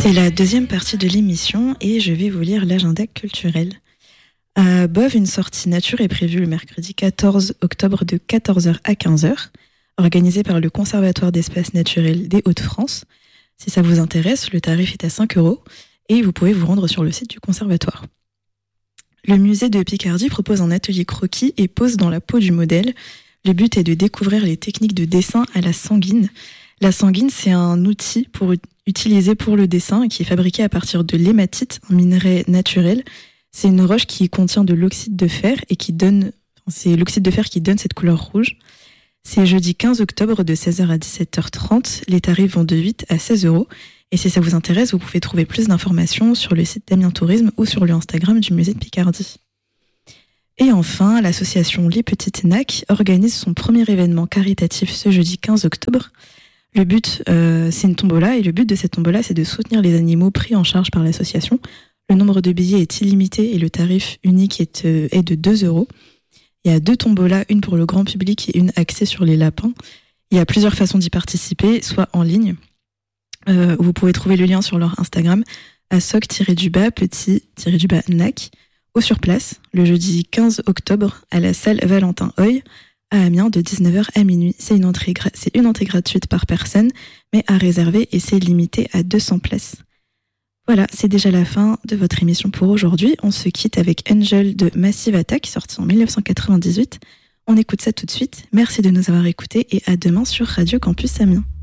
C'est la deuxième partie de l'émission et je vais vous lire l'agenda culturel. À Boves, une sortie nature est prévue le mercredi 14 octobre de 14h à 15h, organisée par le Conservatoire d'espaces naturels des Hauts-de-France. Si ça vous intéresse, le tarif est à 5 € et vous pouvez vous rendre sur le site du conservatoire. Le musée de Picardie propose un atelier croquis et pose dans la peau du modèle. Le but est de découvrir les techniques de dessin à la sanguine. La sanguine, c'est un outil utilisé pour le dessin qui est fabriqué à partir de l'hématite, un minerai naturel. C'est une roche qui contient de l'oxyde de fer et c'est l'oxyde de fer qui donne cette couleur rouge. C'est jeudi 15 octobre de 16h à 17h30. Les tarifs vont de 8 à 16 €. Et si ça vous intéresse, vous pouvez trouver plus d'informations sur le site d'Amiens Tourisme ou sur le Instagram du musée de Picardie. Et enfin, l'association Les Petites Nacs organise son premier événement caritatif ce jeudi 15 octobre. Le but, c'est une tombola, et le but de cette tombola, c'est de soutenir les animaux pris en charge par l'association. Le nombre de billets est illimité et le tarif unique est de 2 €. Il y a 2 tombolas, une pour le grand public et une axée sur les lapins. Il y a plusieurs façons d'y participer, soit en ligne. Vous pouvez trouver le lien sur leur Instagram à soc-petit-nac ou sur place le jeudi 15 octobre à la salle Valentin Hoy à Amiens de 19h à minuit. C'est une entrée gratuite par personne, mais à réserver et c'est limité à 200 places. Voilà, c'est déjà la fin de votre émission pour aujourd'hui. On se quitte avec Angel de Massive Attack, sorti en 1998. On écoute ça tout de suite. Merci de nous avoir écoutés et à demain sur Radio Campus Amiens.